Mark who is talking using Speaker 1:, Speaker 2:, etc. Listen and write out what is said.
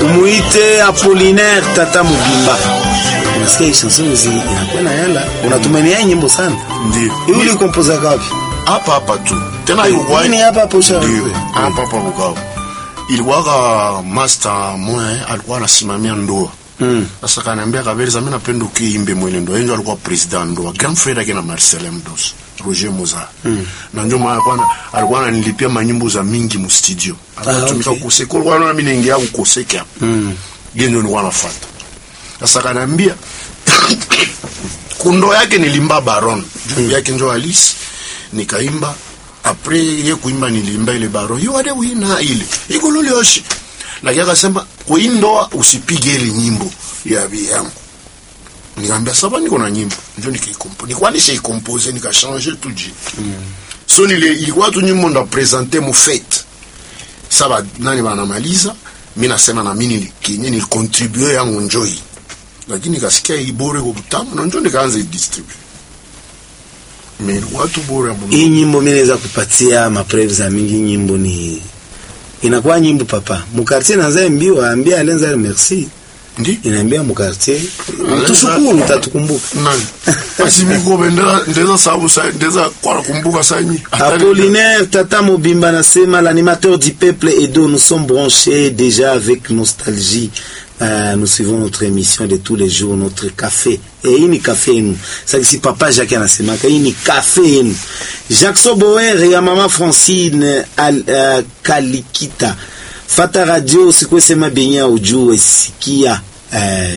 Speaker 1: Umuite Apollinaire Tata Mubimba. Unasikia hii chanson inakuwa na yala. Unatumania nyimbo sana.
Speaker 2: Ndio.
Speaker 1: Hiyo ulikompoza ngapi?
Speaker 2: Hapa tu. Tena yuko
Speaker 1: nini hapa hapo shamba?
Speaker 2: Ndio. Hapa Bukavu. Ilikuwa master mmoja alikuwa anasimamia ndoa. Sasa kaniambia kabisa mimi napenda ukiimbe mwele ndoa. Yeye alikuwa president ndoa. Grand frère yake na Marcel Mdos. Roger Moza. Na ndio maana alikuwa ananilipia manyimbo za mingi mu studio. Anatumika kuseka. Alikuwa na mimi naingia kukoseka hapo. Genyo ni wanafuata. Sasa kaniambia kundo yake nilimba Baron. Juu yake ndio Alice. Nikaimba après ye kuimba nilimba ile Baron. Yo ade wina ile. Iko lole yoshi. Lakini akasema kuindoa usipige ile nyimbo ya yangu. Nikamwambia sasa niko na nyimbo. Ndio nikaicompose. Nilikuwa nishaikompose nikachange tout dit. So ilikuwa tu nyimbo ndo presenter mu fête. Sasa nani banamaliza? Mimi nasema na mimi nilicontribue yangu enjoy. Lakini nikasikia ibore kwa butamu na ndio nikaanza distribute. Mais watu bora mbona.
Speaker 1: Hii nyimbo mimi naweza kupatia mapreve za mingi nyimbo ni inakuwa nyimbo papa. Mukartier naanza mbio waambia Alenza merci.
Speaker 2: Ndi?
Speaker 1: Inaambia mukartier. Tushukuru utatukumbuka.
Speaker 2: Nani? Basi miko bendera ndeza sababu ndeza kwa kumbuka sanyi.
Speaker 1: Apollinaire Tata Mubimba nasema l'animateur du peuple Edo, nous sommes branchés déjà avec nostalgie. Nous suivons notre émission de tous les jours, notre café. Et ini café nous. Ça que si papa Jacques anasema ini café nous. Jacques Soboer et maman Francine Kalikita. Fata radio sikwesema benya ujue sikia